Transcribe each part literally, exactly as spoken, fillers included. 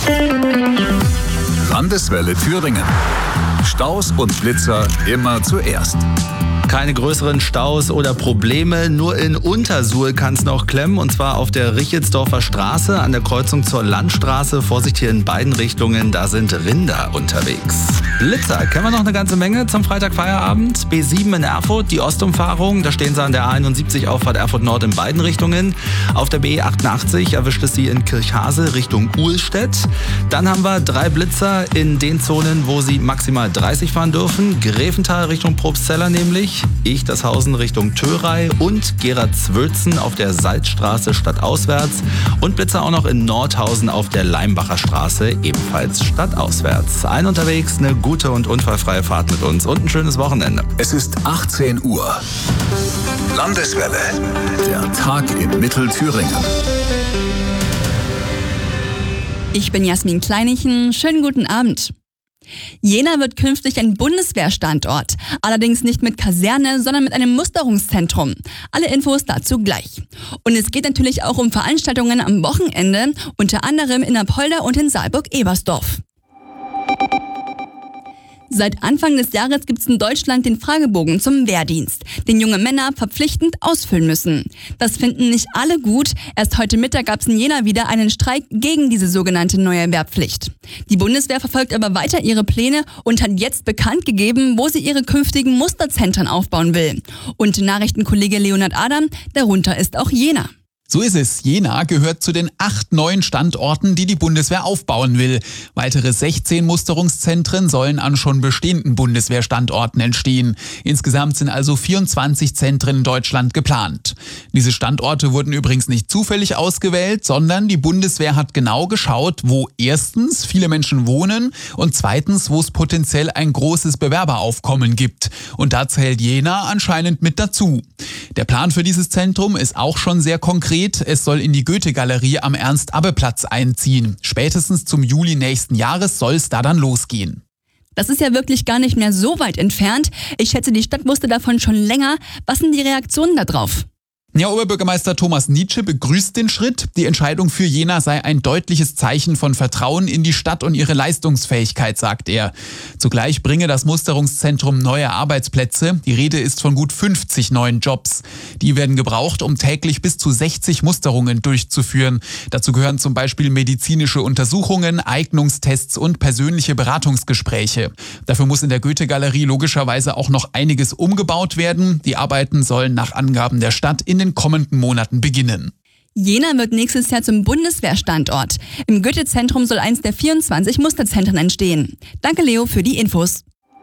Landeswelle Thüringen. Staus und Blitzer immer zuerst. Keine größeren Staus oder Probleme, nur in Untersuhl kann es noch klemmen, und zwar auf der Richelsdorfer Straße an der Kreuzung zur Landstraße. Vorsicht hier in beiden Richtungen, da sind Rinder unterwegs. Blitzer kennen wir noch eine ganze Menge zum Freitagfeierabend. B sieben in Erfurt, die Ostumfahrung, da stehen sie an der A einundsiebzig Auffahrt Erfurt Nord in beiden Richtungen. Auf der B achtundachtzig erwischt es sie in Kirchhase Richtung Uhlstedt. Dann haben wir drei Blitzer in den Zonen, wo sie maximal dreißig fahren dürfen. Greventhal Richtung Probstzeller nämlich. Ichtershausen Richtung Thörei und Gerard-Zwölzen auf der Salzstraße stadtauswärts und Blitzer auch noch in Nordhausen auf der Leimbacher Straße, ebenfalls stadtauswärts. Allen unterwegs eine gute und unfallfreie Fahrt mit uns und ein schönes Wochenende. Es ist achtzehn Uhr. Landeswelle. Der Tag in Mittelthüringen. Ich bin Jasmin Kleinichen. Schönen guten Abend. Jena wird künftig ein Bundeswehrstandort. Allerdings nicht mit Kaserne, sondern mit einem Musterungszentrum. Alle Infos dazu gleich. Und es geht natürlich auch um Veranstaltungen am Wochenende, unter anderem in Apolda und in Saalburg-Ebersdorf. Seit Anfang des Jahres gibt es in Deutschland den Fragebogen zum Wehrdienst, den junge Männer verpflichtend ausfüllen müssen. Das finden nicht alle gut. Erst heute Mittag gab es in Jena wieder einen Streik gegen diese sogenannte neue Wehrpflicht. Die Bundeswehr verfolgt aber weiter ihre Pläne und hat jetzt bekannt gegeben, wo sie ihre künftigen Musterzentren aufbauen will. Und Nachrichtenkollege Leonhard Adam, darunter ist auch Jena. So ist es. Jena gehört zu den acht neuen Standorten, die die Bundeswehr aufbauen will. Weitere sechzehn Musterungszentren sollen an schon bestehenden Bundeswehrstandorten entstehen. Insgesamt sind also vierundzwanzig Zentren in Deutschland geplant. Diese Standorte wurden übrigens nicht zufällig ausgewählt, sondern die Bundeswehr hat genau geschaut, wo erstens viele Menschen wohnen und zweitens, wo es potenziell ein großes Bewerberaufkommen gibt. Und da zählt Jena anscheinend mit dazu. Der Plan für dieses Zentrum ist auch schon sehr konkret. Es soll in die Goethe-Galerie am Ernst-Abbe-Platz einziehen. Spätestens zum Juli nächsten Jahres soll es da dann losgehen. Das ist ja wirklich gar nicht mehr so weit entfernt. Ich schätze, die Stadt wusste davon schon länger. Was sind die Reaktionen darauf? Ja, Oberbürgermeister Thomas Nietsche begrüßt den Schritt. Die Entscheidung für Jena sei ein deutliches Zeichen von Vertrauen in die Stadt und ihre Leistungsfähigkeit, sagt er. Zugleich bringe das Musterungszentrum neue Arbeitsplätze. Die Rede ist von gut fünfzig neuen Jobs. Die werden gebraucht, um täglich bis zu sechzig Musterungen durchzuführen. Dazu gehören zum Beispiel medizinische Untersuchungen, Eignungstests und persönliche Beratungsgespräche. Dafür muss in der Goethe-Galerie logischerweise auch noch einiges umgebaut werden. Die Arbeiten sollen nach Angaben der Stadt in den kommenden Monaten beginnen. Jena wird nächstes Jahr zum Bundeswehrstandort. Im Goethe-Zentrum soll eins der vierundzwanzig Musterzentren entstehen. Danke, Leo, für die Infos.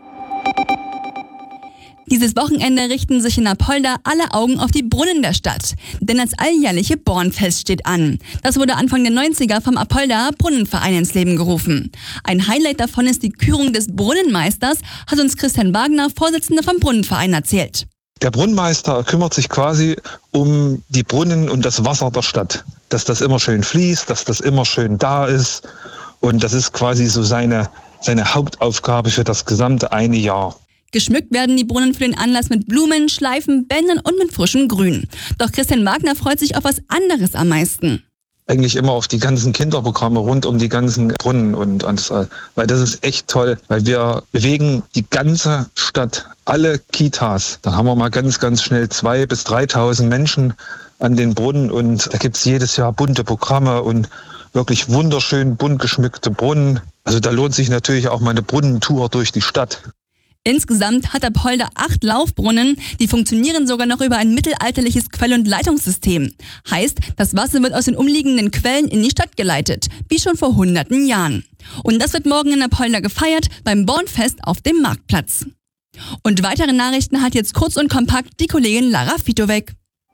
Dieses Wochenende richten sich in Apolda alle Augen auf die Brunnen der Stadt. Denn das alljährliche Bornfest steht an. Das wurde Anfang der neunziger vom Apolda Brunnenverein ins Leben gerufen. Ein Highlight davon ist die Kürung des Brunnenmeisters, hat uns Christian Wagner, Vorsitzender vom Brunnenverein, erzählt. Der Brunnenmeister kümmert sich quasi um die Brunnen und das Wasser der Stadt. Dass das immer schön fließt, dass das immer schön da ist. Und das ist quasi so seine, seine Hauptaufgabe für das gesamte eine Jahr. Geschmückt werden die Brunnen für den Anlass mit Blumen, Schleifen, Bändern und mit frischem Grün. Doch Christian Wagner freut sich auf was anderes am meisten. Eigentlich immer auf die ganzen Kinderprogramme rund um die ganzen Brunnen und alles, weil das ist echt toll, weil wir bewegen die ganze Stadt, alle Kitas. Da haben wir mal ganz, ganz schnell zweitausend bis dreitausend Menschen an den Brunnen und da gibt's jedes Jahr bunte Programme und wirklich wunderschön bunt geschmückte Brunnen. Also da lohnt sich natürlich auch mal eine Brunnentour durch die Stadt. Insgesamt hat Apolda acht Laufbrunnen, die funktionieren sogar noch über ein mittelalterliches Quell- und Leitungssystem. Heißt, das Wasser wird aus den umliegenden Quellen in die Stadt geleitet, wie schon vor hunderten Jahren. Und das wird morgen in Apolda gefeiert beim Bornfest auf dem Marktplatz. Und weitere Nachrichten hat jetzt kurz und kompakt die Kollegin Lara Fitowek.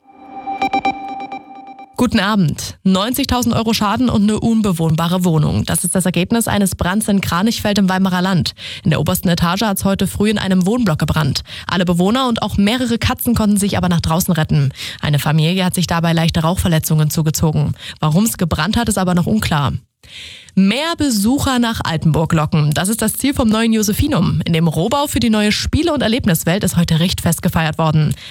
Guten Abend. neunzigtausend Euro Schaden und eine unbewohnbare Wohnung. Das ist das Ergebnis eines Brands in Kranichfeld im Weimarer Land. In der obersten Etage hat es heute früh in einem Wohnblock gebrannt. Alle Bewohner und auch mehrere Katzen konnten sich aber nach draußen retten. Eine Familie hat sich dabei leichte Rauchverletzungen zugezogen. Warum es gebrannt hat, ist aber noch unklar. Mehr Besucher nach Altenburg locken. Das ist das Ziel vom neuen Josephinum. In dem Rohbau für die neue Spiele- und Erlebniswelt ist heute Richtfest gefeiert worden.